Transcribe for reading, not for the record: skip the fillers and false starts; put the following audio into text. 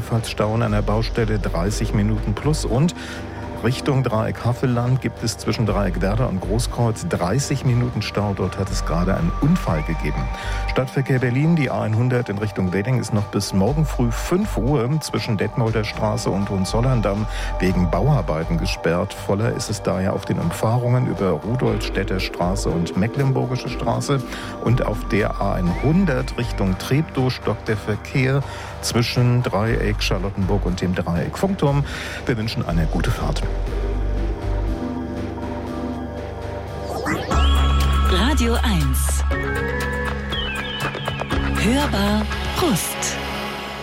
ebenfalls Stau an einer Baustelle, 30 Minuten plus. Und Richtung Dreieck Havelland gibt es zwischen Dreieck Werder und Großkreuz 30 Minuten Stau. Dort hat es gerade einen Unfall gegeben. Stadtverkehr Berlin, die A100 in Richtung Wedding ist noch bis morgen früh 5 Uhr zwischen Detmolder Straße und Hohenzollern-Damm wegen Bauarbeiten gesperrt. Voller ist es daher auf den Umfahrungen über Rudolfstädter Straße und Mecklenburgische Straße. Und auf der A100 Richtung Treptow stockt der Verkehr zwischen Dreieck Charlottenburg und dem Dreieck Funkturm. Wir wünschen eine gute Fahrt. Radio 1. Hörbar Brust.